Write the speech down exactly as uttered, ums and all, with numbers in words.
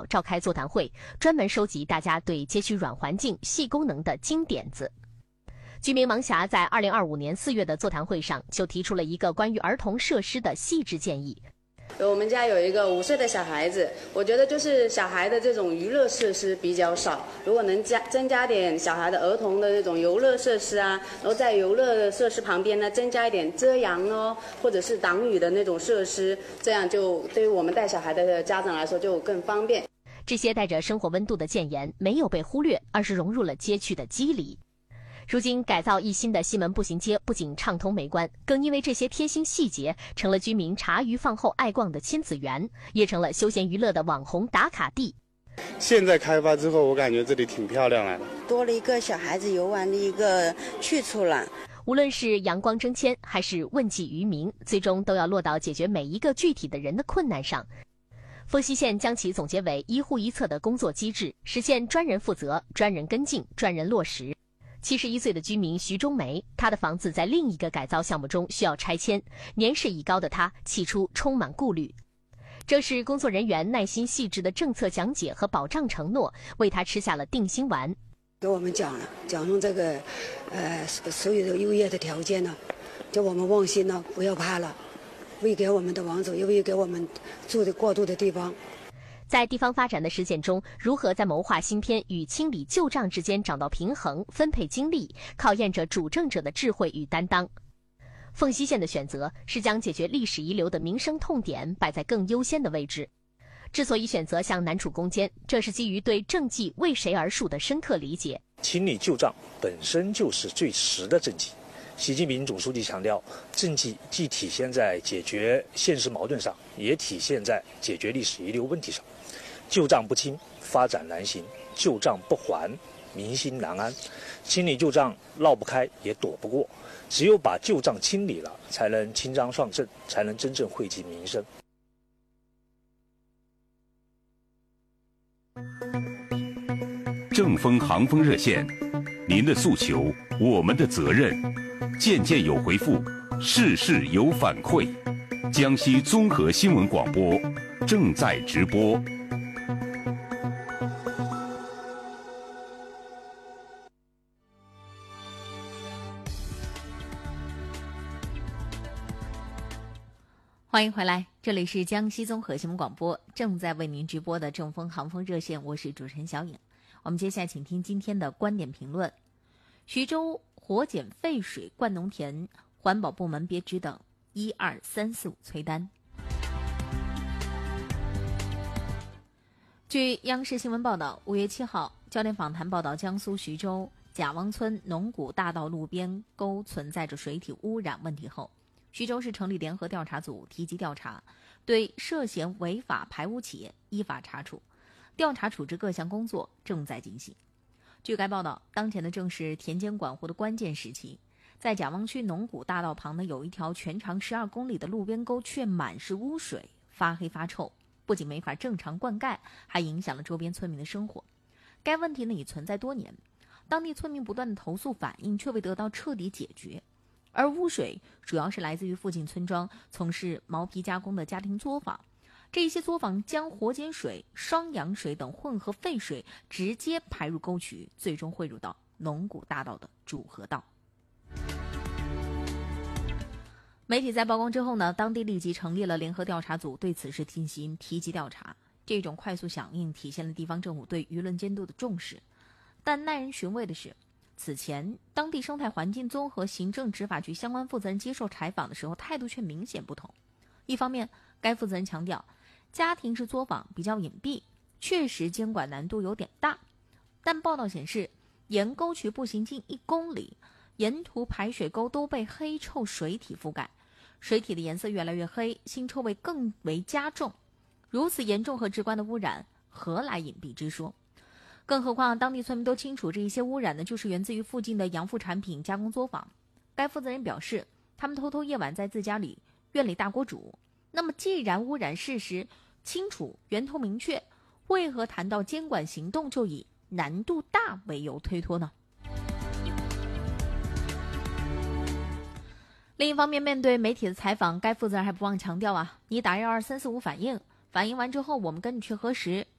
召开座谈会，专门收集大家对街区软环境、细功能的金点子。居民王霞在二零二五年四月的座谈会上就提出了一个关于儿童设施的细致建议。 我们家有一个五岁的小孩子，我觉得就是小孩的这种娱乐设施比较少，如果能加增加点小孩的儿童的这种游乐设施啊，然后在游乐设施旁边呢增加一点遮阳哦，或者是挡雨的那种设施，这样就对于我们带小孩的家长来说就更方便。 这些带着生活温度的建言没有被忽略，而是融入了街区的肌理。如今改造一新的西门步行街不仅畅通美观，更因为这些贴心细节成了居民茶余饭后爱逛的亲子园，也成了休闲娱乐的网红打卡地。 现在开发之后，我感觉这里挺漂亮了， 多了一个小孩子游玩的一个去处了。 无论是阳光争先还是问计于民，最终都要落到解决每一个具体的人的困难上。丰溪县将其总结为一户一策的工作机制，实现专人负责、专人跟进、专人落实。七十一岁的居民徐中梅，她的房子在另一个改造项目中需要拆迁，年事已高的她起初充满顾虑。正是工作人员耐心细致的政策讲解和保障承诺，为她吃下了定心丸。 给我们讲了，讲了这个，呃，所有的优越的条件呢，叫我们放心了，不要怕了，喂给我们的房子，也喂给我们住的过渡的地方。 在地方发展的实践中，如何在谋划新篇与清理旧账之间找到平衡，分配精力，考验着主政者的智慧与担当。凤溪县的选择是将解决历史遗留的民生痛点摆在更优先的位置。之所以选择向南储攻坚，这是基于对政绩为谁而树的深刻理解。 清理旧账本身就是最实的政绩。习近平总书记强调，政绩既体现在解决现实矛盾上，也体现在解决历史遗留问题上。旧账不清，发展难行；旧账不还，民心难安。清理旧账绕不开，也躲不过。只有把旧账清理了，才能清章上阵，才能真正惠及民生。 正风航风热线，您的诉求，我们的责任。件件有回复，事事有反馈。江西综合新闻广播正在直播。 欢迎回来，这里是江西综合新闻广播正在为您直播的正风航风热线，我是主持人小颖。我们接下来请听今天的观点评论。徐州活检废水灌农田，环保部门别只等一二三四五催单。据央视新闻报道，五月七号，焦点访谈报道，江苏徐州贾汪村农谷大道路边沟存在着水体污染问题后，徐州市成立联合调查组，提及调查，对涉嫌违法排污企业依法查处，调查处置各项工作正在进行。据该报道，当前的正是田间管护的关键时期，在贾汪区农谷大道旁呢，有一条全长十二公里的路边沟，却满是污水，发黑发臭，不仅没法正常灌溉，还影响了周边村民的生活。该问题呢已存在多年，当地村民不断的投诉反映，却未得到彻底解决。而污水主要是来自于附近村庄从事毛皮加工的家庭作坊，这一些作坊将活检水、双氧水等混合废水直接排入沟渠，最终汇入到农谷大道的主河道。媒体在曝光之后呢，当地立即成立了联合调查组，对此事进行提及调查。这种快速响应体现了地方政府对舆论监督的重视。但耐人寻味的是，此前当地生态环境综合行政执法局相关负责人接受采访的时候，态度却明显不同。一方面，该负责人强调家庭式作坊比较隐蔽，确实监管难度有点大，但报道显示，沿沟渠步行近一公里，沿途排水沟都被黑臭水体覆盖，水体的颜色越来越黑，腥臭味更为加重。如此严重和直观的污染，何来隐蔽之说？更何况当地村民都清楚，这一些污染呢，就是源自于附近的养副产品加工作坊。该负责人表示，他们偷偷夜晚在自家里院里大锅煮。那么既然污染事实清楚，源头明确，为何谈到监管行动就以难度大为由推脱呢？另一方面，面对媒体的采访，该负责人还不忘强调啊，你打一二三四五反映，反映完之后我们跟你去核实，